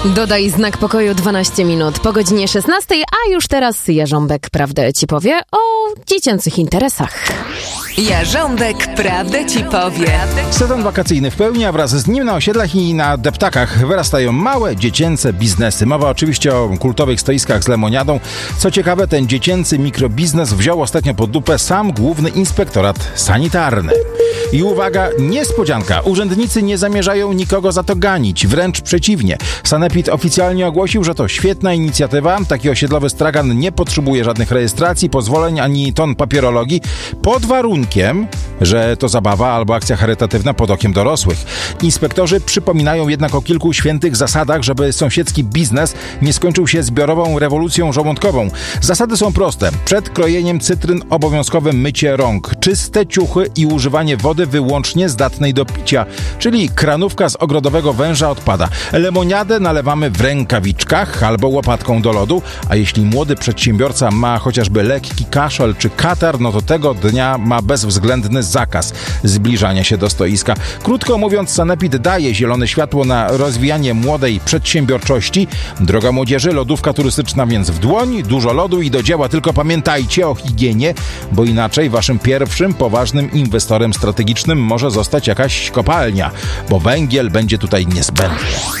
Dodaj znak pokoju 12 minut po godzinie 16, a już teraz Jarząbek prawdę ci powie o dziecięcych interesach. Jarząbek prawdę ci powie. Sezon wakacyjny w pełni, a wraz z nim na osiedlach i na deptakach wyrastają małe, dziecięce biznesy. Mowa oczywiście o kultowych stoiskach z lemoniadą. Co ciekawe, ten dziecięcy mikrobiznes wziął ostatnio pod lupę sam Główny Inspektorat Sanitarny. I uwaga, niespodzianka. Urzędnicy nie zamierzają nikogo za to ganić. Wręcz przeciwnie. Sanepid oficjalnie ogłosił, że to świetna inicjatywa. Taki osiedlowy stragan nie potrzebuje żadnych rejestracji, pozwoleń ani ton papierologii, pod warunkiem, że to zabawa albo akcja charytatywna pod okiem dorosłych. Inspektorzy przypominają jednak o kilku świętych zasadach, żeby sąsiedzki biznes nie skończył się zbiorową rewolucją żołądkową. Zasady są proste. Przed krojeniem cytryn obowiązkowe mycie rąk, czyste ciuchy i używanie wody wyłącznie zdatnej do picia, czyli kranówka z ogrodowego węża odpada. Lemoniadę nalewamy w rękawiczkach albo łopatką do lodu, a jeśli młody przedsiębiorca ma chociażby lekki kaszel czy katar, no to tego dnia ma bezwzględny zakaz zbliżania się do stoiska. Krótko mówiąc, Sanepid daje zielone światło na rozwijanie młodej przedsiębiorczości. Droga młodzieży, lodówka turystyczna więc w dłoń, dużo lodu i do dzieła. Tylko pamiętajcie o higienie, bo inaczej waszym pierwszym poważnym inwestorem strategicznym może zostać jakaś kopalnia, bo węgiel będzie tutaj niezbędny.